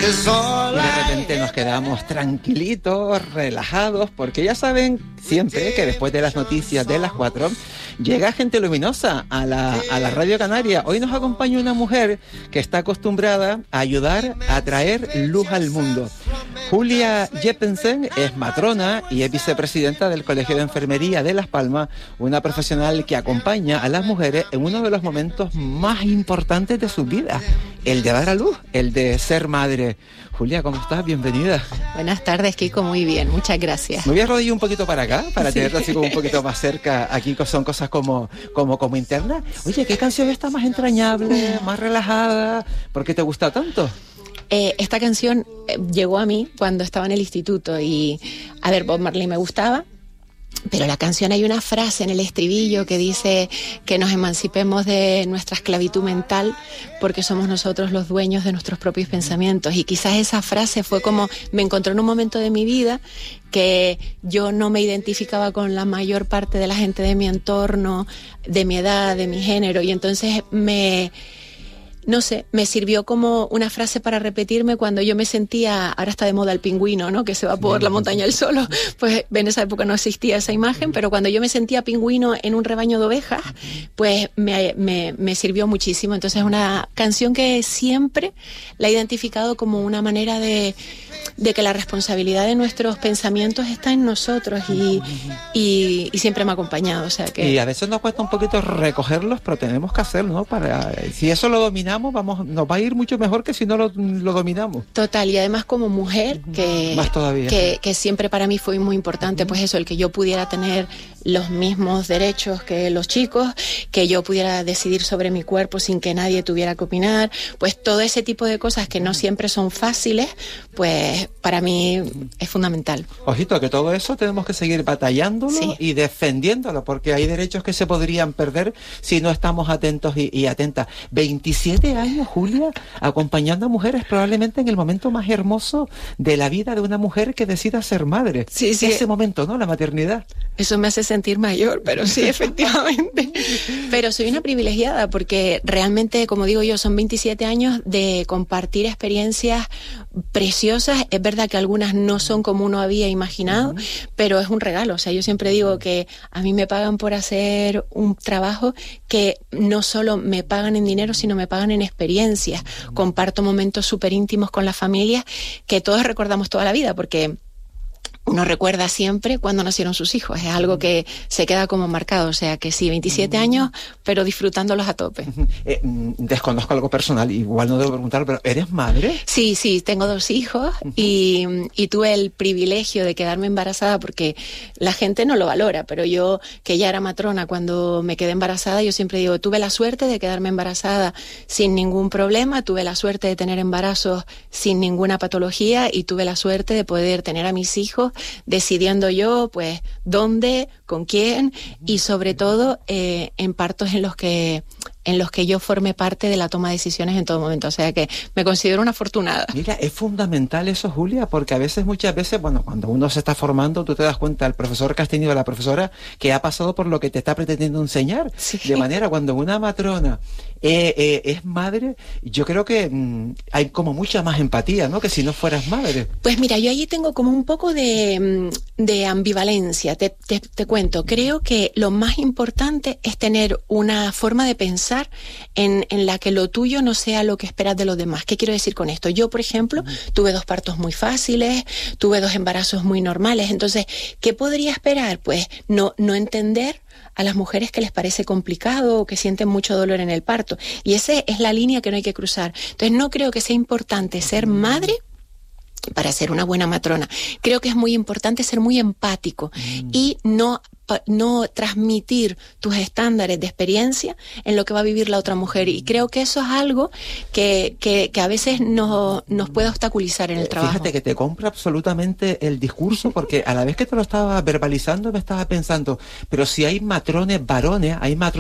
Y de repente nos quedamos tranquilitos, relajados, porque ya saben siempre que después de las noticias de las 4 llega gente luminosa a la Radio Canaria. Hoy nos acompaña una mujer que está acostumbrada a ayudar a traer luz al mundo. Julia Jeppensen es matrona y es vicepresidenta del Colegio de Enfermería de Las Palmas, una profesional que acompaña a las mujeres en uno de los momentos más importantes de su vida, el de dar a luz, el de ser madre. Julia, ¿cómo estás? Bienvenida. Buenas tardes, Kiko, muy bien, muchas gracias. Me voy a arrodillar un poquito para acá, para tenerte así como un poquito más cerca. Aquí son cosas como internas. Oye, ¿qué canción está más entrañable, más relajada? ¿Por qué te gusta tanto? Esta canción llegó a mí cuando estaba en el instituto y, a ver, Bob Marley me gustaba, pero la canción hay una frase en el estribillo que dice que nos emancipemos de nuestra esclavitud mental porque somos nosotros los dueños de nuestros propios pensamientos. Y quizás esa frase fue como, me encontró en un momento de mi vida que yo no me identificaba con la mayor parte de la gente de mi entorno, de mi edad, de mi género, y entonces me sirvió como una frase para repetirme cuando yo me sentía, ahora está de moda el pingüino, ¿no? Que se va por la montaña él solo. Pues en esa época no existía esa imagen, pero cuando yo me sentía pingüino en un rebaño de ovejas, pues me sirvió muchísimo. Entonces es una canción que siempre la he identificado como una manera de que la responsabilidad de nuestros pensamientos está en nosotros y siempre me ha acompañado. O sea que... Y a veces nos cuesta un poquito recogerlos, pero tenemos que hacerlo, ¿no? Si eso lo dominamos, nos va a ir mucho mejor que si no lo dominamos. Total, y además como mujer, más todavía, que siempre para mí fue muy importante, pues eso, el que yo pudiera tener los mismos derechos que los chicos, que yo pudiera decidir sobre mi cuerpo sin que nadie tuviera que opinar, pues todo ese tipo de cosas que no siempre son fáciles, pues para mí es fundamental. Ojito, que todo eso tenemos que seguir batallándolo y defendiéndolo, porque hay derechos que se podrían perder si no estamos atentos y atentas. 27 años, Julia, acompañando a mujeres probablemente en el momento más hermoso de la vida de una mujer que decida ser madre. Sí. Ese momento, ¿no? La maternidad. Eso me hace sentir mayor, pero sí, efectivamente. Pero soy una privilegiada porque realmente, como digo yo, son 27 años de compartir experiencias preciosas. Es verdad que algunas no son como uno había imaginado, pero es un regalo. O sea, yo siempre digo que a mí me pagan por hacer un trabajo que no solo me pagan en dinero, sino me pagan en experiencias. Comparto momentos súper íntimos con las familias que todos recordamos toda la vida, porque uno recuerda siempre cuando nacieron sus hijos. Es algo que se queda como marcado. O sea que sí, 27 años, pero disfrutándolos a tope. Desconozco algo personal, igual no debo preguntar, pero ¿eres madre? Sí, tengo 2 hijos y tuve el privilegio de quedarme embarazada porque la gente no lo valora, pero yo, que ya era matrona cuando me quedé embarazada, yo siempre digo, tuve la suerte de quedarme embarazada sin ningún problema, tuve la suerte de tener embarazos sin ninguna patología y tuve la suerte de poder tener a mis hijos decidiendo yo, pues, dónde, con quién y sobre todo en partos en los que yo formé parte de la toma de decisiones en todo momento. O sea que me considero una afortunada. Mira, es fundamental eso, Julia, porque muchas veces, bueno, cuando uno se está formando, tú te das cuenta, el profesor que has tenido, la profesora, que ha pasado por lo que te está pretendiendo enseñar. Sí. De manera, cuando una matrona es madre, yo creo que hay como mucha más empatía, ¿no? Que si no fueras madre. Pues mira, yo allí tengo como un poco de ambivalencia. Te cuento, creo que lo más importante es tener una forma de pensar en la que lo tuyo no sea lo que esperas de los demás. ¿Qué quiero decir con esto? Yo, por ejemplo, tuve 2 partos muy fáciles, tuve 2 embarazos muy normales. Entonces, ¿qué podría esperar? Pues no entender a las mujeres que les parece complicado o que sienten mucho dolor en el parto. Y esa es la línea que no hay que cruzar. Entonces, no creo que sea importante ser madre para ser una buena matrona. Creo que es muy importante ser muy empático y no transmitir tus estándares de experiencia en lo que va a vivir la otra mujer. Y creo que eso es algo que a veces nos puede obstaculizar en el trabajo. Fíjate que te compro absolutamente el discurso, porque a la vez que te lo estaba verbalizando me estaba pensando, pero si hay matronas varones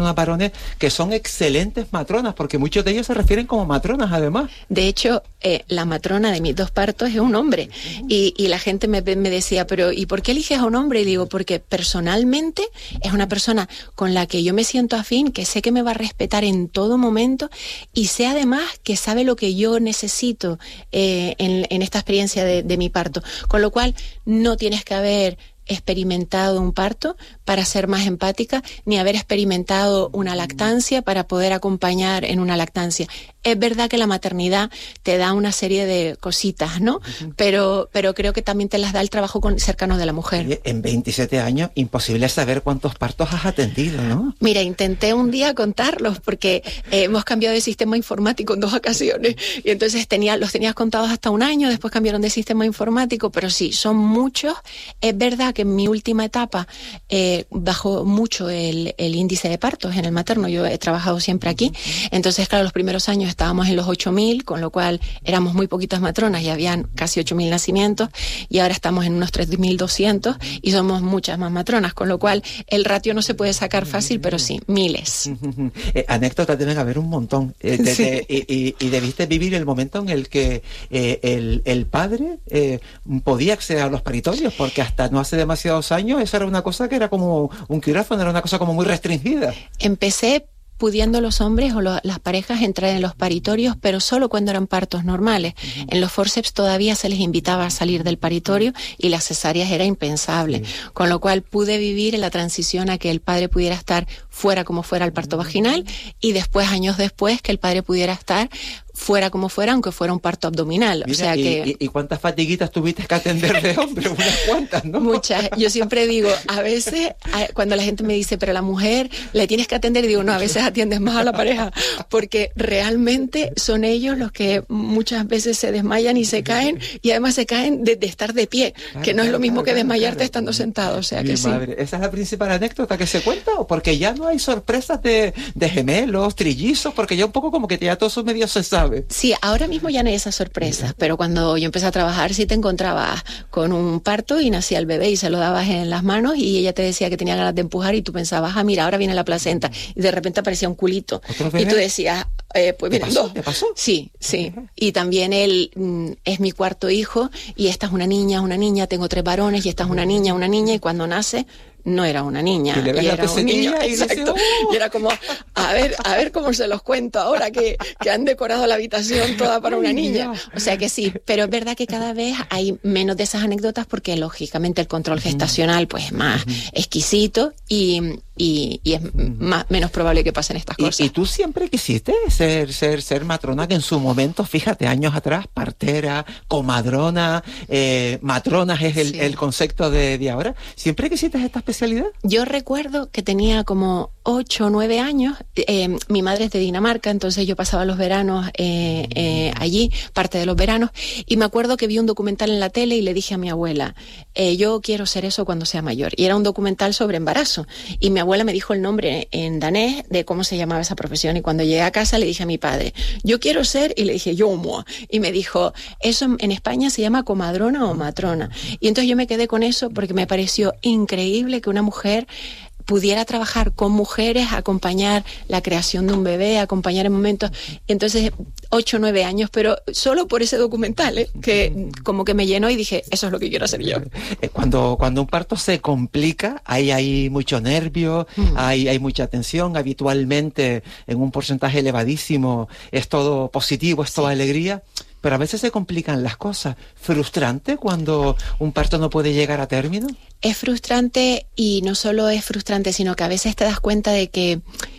que son excelentes matronas, porque muchos de ellos se refieren como matronas además. De hecho, la matrona de mis 2 partos es un hombre y la gente me decía, pero ¿y por qué eliges a un hombre? Y digo, porque personalmente realmente es una persona con la que yo me siento afín, que sé que me va a respetar en todo momento y sé además que sabe lo que yo necesito en esta experiencia de mi parto. Con lo cual no tienes que haber experimentado un parto para ser más empática, ni haber experimentado una lactancia para poder acompañar en una lactancia. Es verdad que la maternidad te da una serie de cositas, ¿no? Pero creo que también te las da el trabajo cercano de la mujer. Oye, en 27 años, imposible saber cuántos partos has atendido, ¿no? Mira, intenté un día contarlos porque hemos cambiado de sistema informático en 2 ocasiones y entonces los tenías contados hasta 1 año, después cambiaron de sistema informático, pero sí, son muchos. Es verdad que en mi última etapa bajó mucho el índice de partos en el materno. Yo he trabajado siempre aquí, entonces claro, los primeros años estábamos en los 8.000, con lo cual éramos muy poquitas matronas y habían casi 8.000 nacimientos, y ahora estamos en unos 3.200 y somos muchas más matronas, con lo cual el ratio no se puede sacar fácil, pero sí, miles. Anécdotas deben haber un montón. Y debiste vivir el momento en el que el padre podía acceder a los paritorios, porque hasta no hace demasiados años eso era una cosa que era como un quirófano, era una cosa como muy restringida. Empecé pudiendo los hombres o las parejas entrar en los paritorios, pero solo cuando eran partos normales. En los forceps todavía se les invitaba a salir del paritorio y las cesáreas era impensable. Con lo cual pude vivir en la transición a que el padre pudiera estar fuera como fuera el parto vaginal, y después, años después, que el padre pudiera estar fuera como fuera, aunque fuera un parto abdominal. Mira, o sea ¿y cuántas fatiguitas tuviste que atender de hombre? Unas cuantas, ¿no? Muchas. Yo siempre digo, a veces, cuando la gente me dice, pero a la mujer le tienes que atender, digo, no, a veces atiendes más a la pareja, porque realmente son ellos los que muchas veces se desmayan y se caen, y además se caen de estar de pie, que no es lo mismo que desmayarte estando sentado, o sea que sí. Madre, ¿esa es la principal anécdota que se cuenta? ¿O porque ya no hay sorpresas de gemelos, trillizos? Porque ya un poco como que ya todo eso medio se sabe. Sí, ahora mismo ya no hay esas sorpresas, pero cuando yo empecé a trabajar sí te encontrabas con un parto y nacía el bebé y se lo dabas en las manos y ella te decía que tenía ganas de empujar y tú pensabas, mira, ahora viene la placenta, y de repente aparecía un culito y tú decías, pues vienen 2. ¿Te pasó? Sí. Y también él es mi 4º hijo y esta es una niña, tengo 3 varones y esta es una niña, y cuando nace no era una niña, y era un niño. Exacto. Y era como, a ver cómo se los cuento ahora que han decorado la habitación toda para una niña. O sea que sí, pero es verdad que cada vez hay menos de esas anécdotas porque lógicamente el control gestacional pues es más exquisito y es menos probable que pasen estas cosas. ¿Y tú siempre quisiste ser matrona, que en su momento, fíjate, años atrás, partera, comadrona, matronas es el concepto de ahora? ¿Siempre quisiste esta especialidad? Yo recuerdo que tenía como 8 o 9 años, mi madre es de Dinamarca, entonces yo pasaba los veranos allí, parte de los veranos, y me acuerdo que vi un documental en la tele y le dije a mi abuela, yo quiero ser eso cuando sea mayor, y era un documental sobre embarazo, y mi abuela me dijo el nombre en danés de cómo se llamaba esa profesión, y cuando llegué a casa le dije a mi padre, yo quiero ser, y le dije, yomo, y me dijo, eso en España se llama comadrona o matrona, y entonces yo me quedé con eso porque me pareció increíble que una mujer pudiera trabajar con mujeres, acompañar la creación de un bebé, acompañar en momentos. Entonces, 8 o 9 años, pero solo por ese documental, que como que me llenó y dije, eso es lo que quiero hacer yo. Cuando un parto se complica, hay mucho nervio, hay mucha tensión. Habitualmente, en un porcentaje elevadísimo, es todo positivo, es toda alegría. Pero a veces se complican las cosas. ¿Frustrante cuando un parto no puede llegar a término? Es frustrante, y no solo es frustrante, sino que a veces te das cuenta de que,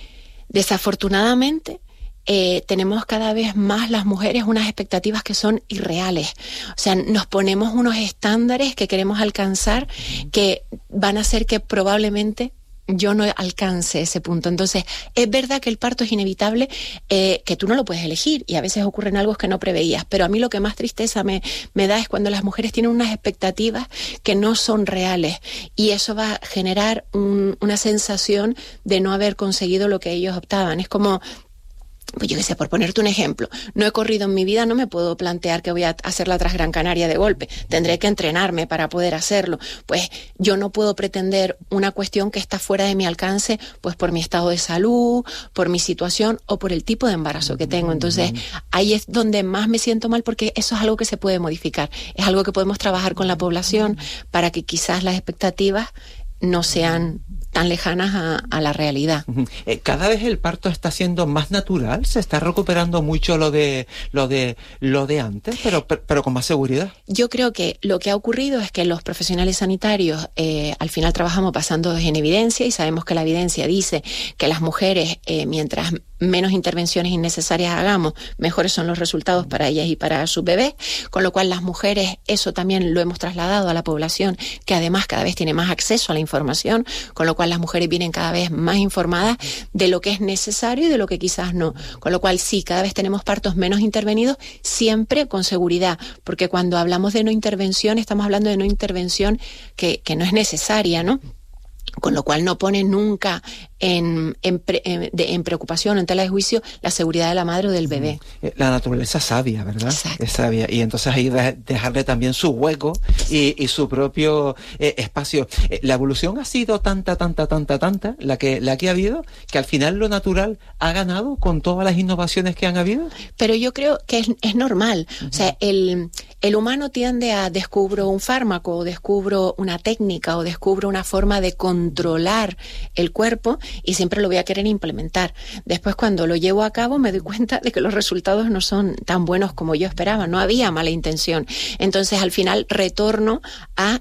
desafortunadamente, tenemos cada vez más las mujeres unas expectativas que son irreales. O sea, nos ponemos unos estándares que queremos alcanzar que van a hacer que probablemente yo no alcance ese punto. Entonces, es verdad que el parto es inevitable, que tú no lo puedes elegir y a veces ocurren algo que no preveías, pero a mí lo que más tristeza me da es cuando las mujeres tienen unas expectativas que no son reales, y eso va a generar una sensación de no haber conseguido lo que ellos optaban. Es como, pues yo qué sé, por ponerte un ejemplo, no he corrido en mi vida, no me puedo plantear que voy a hacer la Transgran Canaria de golpe, tendré que entrenarme para poder hacerlo. Pues yo no puedo pretender una cuestión que está fuera de mi alcance, pues por mi estado de salud, por mi situación o por el tipo de embarazo que tengo. Entonces ahí es donde más me siento mal, porque eso es algo que se puede modificar, es algo que podemos trabajar con la población para que quizás las expectativas no sean tan lejanas a la realidad. Cada vez el parto está siendo más natural, se está recuperando mucho lo de antes, pero con más seguridad. Yo creo que lo que ha ocurrido es que los profesionales sanitarios al final trabajamos basándonos en evidencia, y sabemos que la evidencia dice que las mujeres, mientras menos intervenciones innecesarias hagamos, mejores son los resultados para ellas y para sus bebés, con lo cual las mujeres, eso también lo hemos trasladado a la población, que además cada vez tiene más acceso a la información, con lo cual las mujeres vienen cada vez más informadas de lo que es necesario y de lo que quizás no, con lo cual sí, cada vez tenemos partos menos intervenidos, siempre con seguridad, porque cuando hablamos de no intervención, estamos hablando de no intervención que no es necesaria, ¿no? Con lo cual no pone nunca en preocupación, en tela de juicio, la seguridad de la madre o del bebé. La naturaleza es sabia, ¿verdad? Exacto. Es sabia, y entonces ahí dejarle también su hueco y su propio espacio. La evolución ha sido tanta, la que ha habido, que al final lo natural ha ganado con todas las innovaciones que han habido. Pero yo creo que es normal. O sea, el humano tiende a descubro un fármaco, o descubro una técnica, o descubro una forma de controlar el cuerpo, y siempre lo voy a querer implementar. Después, cuando lo llevo a cabo, me doy cuenta de que los resultados no son tan buenos como yo esperaba. No había mala intención. Entonces, al final, retorno a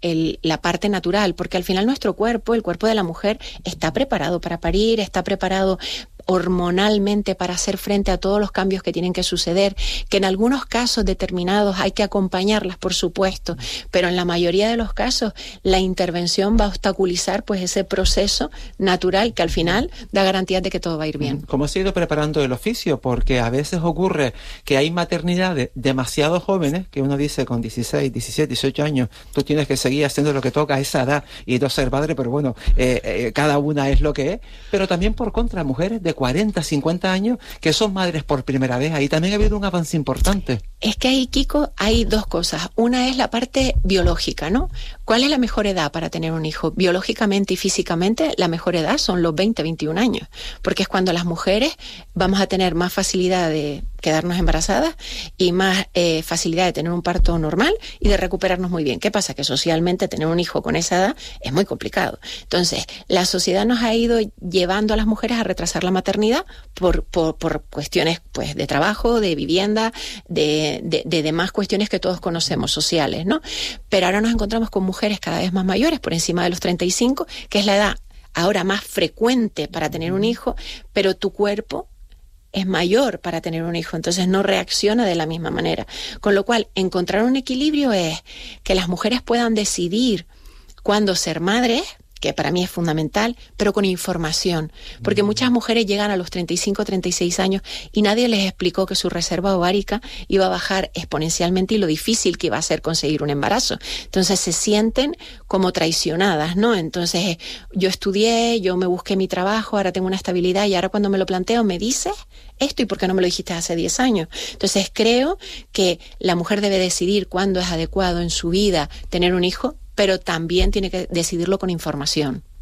la parte natural, porque al final nuestro cuerpo, el cuerpo de la mujer, está preparado para parir, está preparado hormonalmente para hacer frente a todos los cambios que tienen que suceder, que en algunos casos determinados hay que acompañarlas, por supuesto, pero en la mayoría de los casos la intervención va a obstaculizar pues ese proceso natural que al final da garantías de que todo va a ir bien. ¿Cómo se ha ido preparando el oficio? Porque a veces ocurre que hay maternidades demasiado jóvenes, que uno dice con 16, 17, 18 años, tú tienes que seguir haciendo lo que toca a esa edad y no ser padre, pero bueno, cada una es lo que es, pero también por contra, mujeres de 40, 50 años que son madres por primera vez. Ahí también ha habido un avance importante. Es que ahí, Kiko, hay dos cosas. Una es la parte biológica, ¿no? ¿Cuál es la mejor edad para tener un hijo? Biológicamente y físicamente, la mejor edad son los 20, 21 años, porque es cuando las mujeres vamos a tener más facilidad de quedarnos embarazadas y más facilidad de tener un parto normal y de recuperarnos muy bien. ¿Qué pasa? Que socialmente tener un hijo con esa edad es muy complicado. Entonces, la sociedad nos ha ido llevando a las mujeres a retrasar la maternidad por cuestiones pues de trabajo, de vivienda, de demás cuestiones que todos conocemos, sociales, ¿no? Pero ahora nos encontramos con mujeres cada vez más mayores, por encima de los 35, que es la edad ahora más frecuente para tener un hijo, pero tu cuerpo es mayor para tener un hijo, entonces no reacciona de la misma manera. Con lo cual, encontrar un equilibrio es que las mujeres puedan decidir cuándo ser madres, que para mí es fundamental, pero con información, porque muchas mujeres llegan a los 35, 36 años y nadie les explicó que su reserva ovárica iba a bajar exponencialmente y lo difícil que iba a ser conseguir un embarazo. Entonces se sienten como traicionadas, ¿no? Entonces yo estudié, yo me busqué mi trabajo, ahora tengo una estabilidad y ahora cuando me lo planteo me dices esto y por qué no me lo dijiste hace 10 años. Entonces creo que la mujer debe decidir cuándo es adecuado en su vida tener un hijo, pero también tiene que decidirlo con información.